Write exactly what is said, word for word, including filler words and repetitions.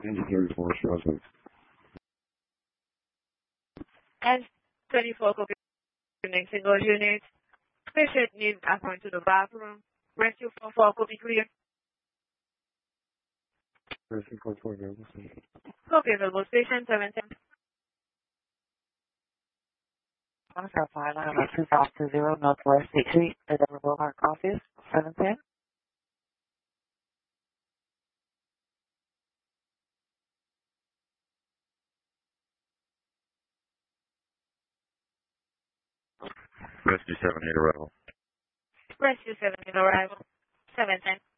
Engine thirty-four, Strasbourg. S twenty-four, copy single unit. Patient needs according to the bathroom. Rescue four four, copy clear. Rescue four four, available station. Copy available station, seven ten. one five five nine two five two zero Northwest sixth Street, the Denver Boulevard office, seven ten. Rescue seven eight arrival. Rescue seven in arrival, seven ten.